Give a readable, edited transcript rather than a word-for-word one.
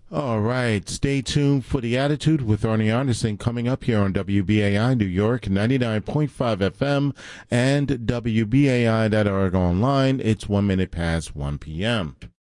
All right, stay tuned for The Attitude with Arnie Anderson coming up here on WBAI New York 99.5 FM and WBAI.org online. It's 1 minute past 1 p.m.